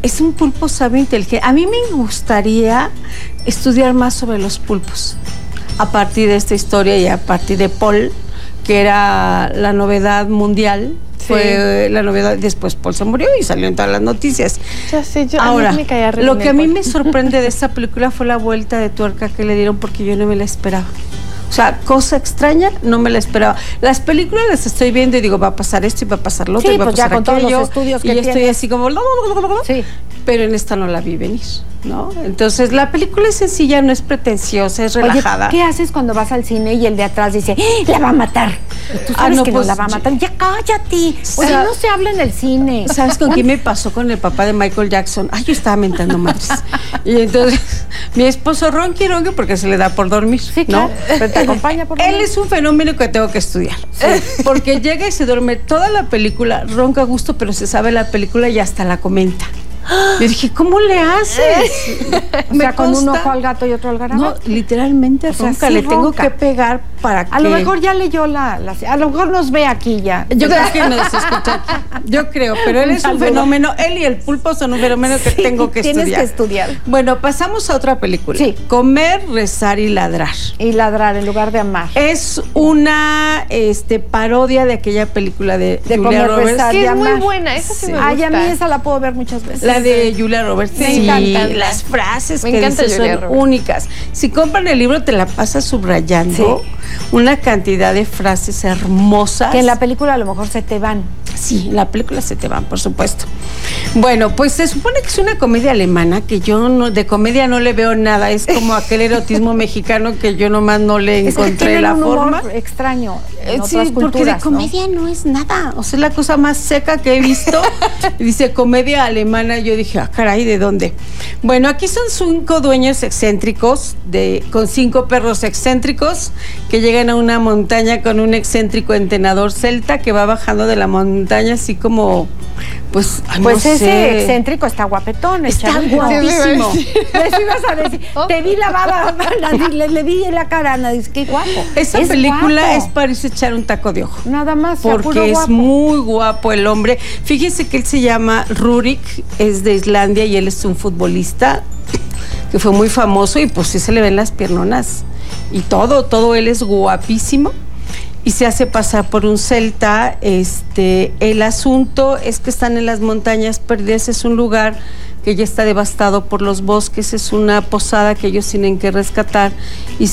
Es un pulpo sabio inteligente. A mí me gustaría estudiar más sobre los pulpos a partir de esta historia y a partir de Paul, que era la novedad mundial. Sí. Fue la novedad. Después Paul se murió y salió en todas las noticias. Ya sé, ahora, lo que a mí me sorprende de esta película fue la vuelta de tuerca que le dieron, porque yo no me la esperaba. O sea, cosa extraña, no me la esperaba. Las películas las estoy viendo y digo, va a pasar esto y va a pasar lo otro, sí, y va a pasar ya con aquello, todos los estudios que y tienes. estoy así como... Sí. Pero en esta no la vi venir, ¿no? Entonces, la película es sencilla, no es pretenciosa, es relajada. Oye, ¿qué haces cuando vas al cine y el de atrás dice, la va a matar? Tú sabes que pues, no la va a matar. Ya cállate. Oye, no se habla en el cine. ¿Sabes con quién me pasó? Con el papá de Michael Jackson. Ay, yo estaba mentando madres. Y entonces, mi esposo ronqui, porque se le da por dormir. Sí, claro. ¿no? Pero te acompaña por dormir. Él es un fenómeno que tengo que estudiar. Sí. Porque llega y se duerme toda la película, ronca a gusto, pero se sabe la película y hasta la comenta. Yo dije, ¿cómo le haces? O sea, con un ojo al gato y otro al garabato. No, literalmente ronca, sí le tengo que pegar para que... A lo mejor ya leyó a lo mejor nos ve aquí ya. Yo creo que nos escucha aquí. Yo creo, pero él es un fenómeno, él y el pulpo son un fenómeno que tengo que estudiar. Tienes que estudiar. Bueno, pasamos a otra película. Sí. Comer, rezar y ladrar. Y ladrar en lugar de amar. Es una parodia de aquella película de Julia Roberts. Que es muy buena, esa sí me gusta. Ay, a mí esa la puedo ver muchas veces. La de Julia Roberts. Me encanta. Las frases me que encanta dice son únicas. Si compran el libro, te la pasas subrayando una cantidad de frases hermosas. Que en la película a lo mejor se te van. Sí, en la película se te van, por supuesto. Bueno, pues se supone que es una comedia alemana, que yo no, de comedia no le veo nada. Es como aquel erotismo mexicano que yo nomás no le encontré la forma. Extraño. Sí, porque de comedia no es nada. O sea, es la cosa más seca que he visto. Dice comedia alemana. Yo dije, ah, caray, ¿de dónde? Bueno, aquí son 5 dueños excéntricos con 5 perros excéntricos que llegan a una montaña con un excéntrico entrenador celta que va bajando de la montaña así como, pues no ese sé. excéntrico está guapetón. Está guapísimo. Eso ibas a decir. Te vi la baba, le vi en la cara a Ana, dice, qué guapo. Esa película es para irse a echar un taco de ojo. Nada más. Porque es muy guapo el hombre. Fíjense que él se llama Rurik, es de Islandia y él es un futbolista que fue muy famoso y pues sí se le ven las piernonas y todo él es guapísimo y se hace pasar por un celta. El asunto es que están en las montañas perdidas, es un lugar que ya está devastado por los bosques, es una posada que ellos tienen que rescatar y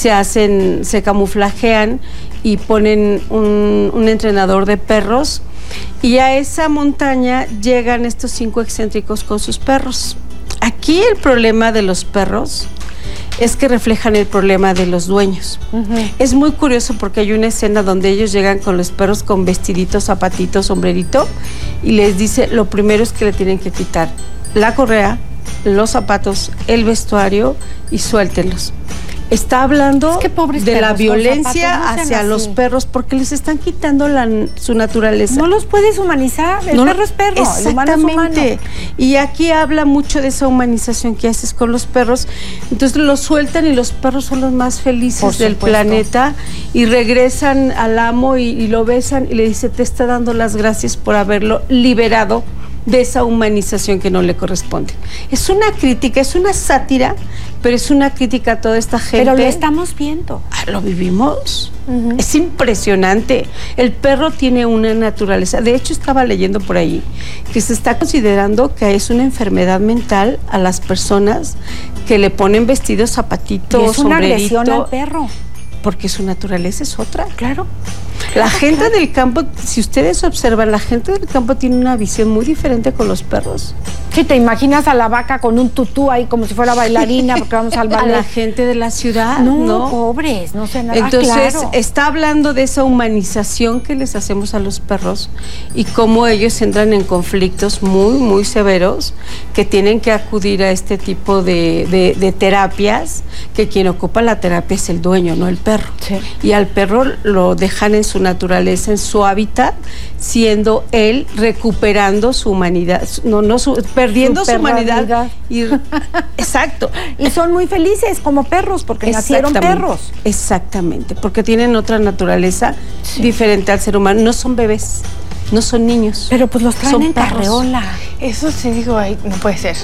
se camuflajean y ponen un entrenador de perros y a esa montaña llegan estos 5 excéntricos con sus perros. Aquí el problema de los perros es que reflejan el problema de los dueños. Es muy curioso porque hay una escena donde ellos llegan con los perros con vestiditos, zapatitos, sombrerito y les dice, lo primero es que le tienen que quitar la correa, los zapatos, el vestuario y suéltenlos. Está hablando de la violencia hacia los perros porque les están quitando su naturaleza. No los puedes humanizar, el perro es perro, el humano es humano. Y aquí habla mucho de esa humanización que haces con los perros. Entonces los sueltan y los perros son los más felices del planeta y regresan al amo y lo besan y le dice, te está dando las gracias por haberlo liberado de esa humanización que no le corresponde. Es una crítica, es una sátira, pero es una crítica a toda esta gente. Pero lo estamos viendo. Lo vivimos. Es impresionante. El perro tiene una naturaleza. De hecho, estaba leyendo por ahí que se está considerando que es una enfermedad mental a las personas que le ponen vestidos, zapatitos, y es una agresión al perro. Porque su naturaleza es otra. Claro. La gente del campo, si ustedes observan, la gente del campo tiene una visión muy diferente con los perros. Sí, te imaginas a la vaca con un tutú ahí como si fuera bailarina porque vamos al ballet. A la gente de la ciudad, no, pobres, no sé nada. Entonces, está hablando de esa humanización que les hacemos a los perros y cómo ellos entran en conflictos muy, muy severos que tienen que acudir a este tipo de terapias, que quien ocupa la terapia es el dueño, no el perro. Sí. Y al perro lo dejan en su naturaleza, en su hábitat, siendo él recuperando su humanidad, perdiendo su humanidad. Exacto. Y son muy felices como perros porque nacieron perros. Exactamente, porque tienen otra naturaleza diferente al ser humano. No son bebés, no son niños. Pero pues los traen en carreola. Eso sí digo, ay, no puede ser.